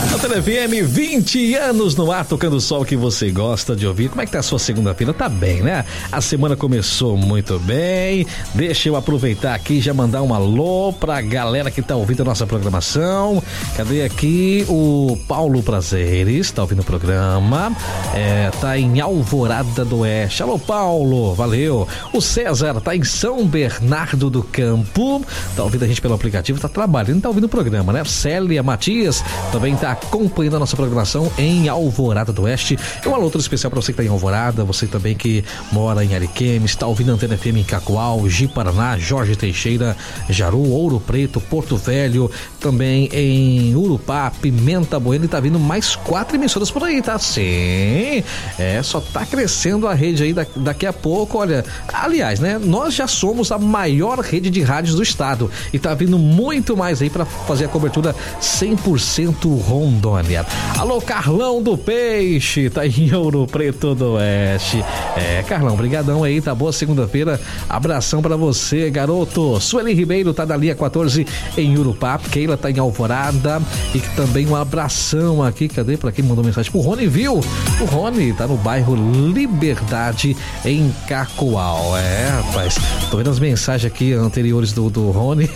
Antena FM, 20 anos no ar, tocando o sol que você gosta de ouvir. Como é que tá a sua segunda-feira? Tá bem, né? A semana começou muito bem. Deixa eu aproveitar aqui e já mandar um alô pra galera que tá ouvindo a nossa programação. Cadê aqui o Paulo Prazeres, tá ouvindo o programa. Tá em Alvorada do Oeste. Alô, Paulo, valeu. O César tá em São Bernardo do Campo, tá ouvindo a gente pelo aplicativo, tá trabalhando, tá ouvindo o programa, né? Célia Matias também tá acompanhando a nossa programação em Alvorada do Oeste. Um alô todo especial para você que tá em Alvorada, você também que mora em Ariquemes, está ouvindo a Antena FM em Cacoal, Ji-Paraná, Jorge Teixeira, Jaru, Ouro Preto, Porto Velho, também em Urupá, Pimenta Bueno, e tá vindo mais 4 emissoras por aí, tá? Sim, só tá crescendo a rede aí daqui a pouco, olha, aliás, né, nós já somos a maior rede de rádios do estado e tá vindo muito mais aí para fazer a cobertura 100% Rondônia. Alô, Carlão do Peixe, tá em Ouro Preto do Oeste. Carlão, brigadão aí, tá boa segunda-feira, abração pra você, garoto. Sueli Ribeiro tá da linha 14 em Urupá, Keila tá em Alvorada, e também um abração aqui, cadê, pra quem mandou mensagem? Pro Rony, viu? O Rony tá no bairro Liberdade em Cacoal. Rapaz, tô vendo as mensagens aqui anteriores do Rony.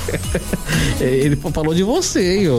Ele falou de você, hein,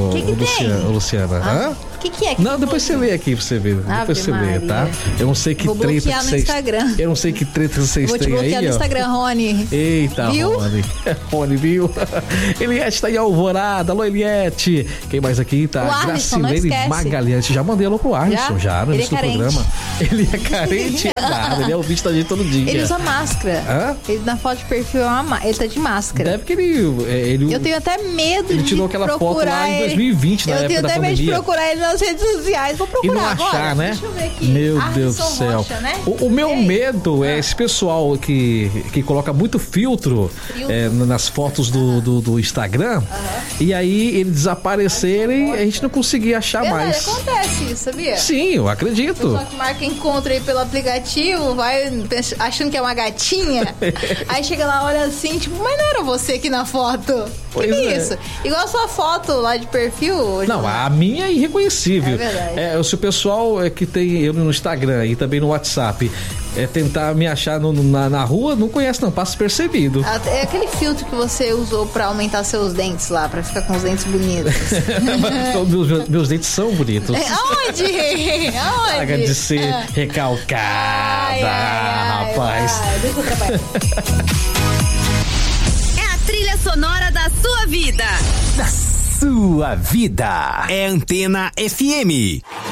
Luciana. O que é? Não, depois você lê aqui pra você ver. Depois você lê, tá? Eu não sei que treta que vocês... Instagram. Eu não sei que treta vocês têm aí. Vou te bloquear no Instagram, Rony. Eita, viu? Rony, viu? Eliette tá em Alvorada. Alô, Eliette. Quem mais aqui? Tá? Gracilene Magalhães. Já mandei alô pro Arlisson, já no início do programa. Ele é carente, nada. Ele é ouvinte da gente todo dia. Ele usa máscara. Ele na foto de perfil, ele tá de máscara. Deve que ele... Eu tenho até medo de procurar. Ele tirou aquela foto lá em 2020, na época da pandemia. Eu tenho até medo de procurar ele nas redes sociais. Vou procurar e não agora. Achar, né? Deixa eu ver aqui. Meu Deus do céu. Rocha, né? O meu medo é esse pessoal que coloca muito filtro nas fotos do Instagram, e aí eles desaparecerem e a gente não conseguir achar mais. Acontece isso, sabia? Sim, eu acredito. O pessoal que marca encontro aí pelo aplicativo, vai achando que é uma gatinha, aí chega lá, olha assim, tipo, mas não era você aqui na foto. Que isso? Igual a sua foto lá de perfil. Não, a minha é irreconhecível. É verdade. Se o pessoal que tem eu no Instagram e também no WhatsApp tentar me achar na rua, não conhece não, passa percebido. É aquele filtro que você usou pra aumentar seus dentes lá, pra ficar com os dentes bonitos. meus dentes são bonitos. Aonde? Paga de ser recalcada, rapaz. Deixa eu trabalhar. É a trilha sonora da sua vida. Da sua vida. É Antena FM.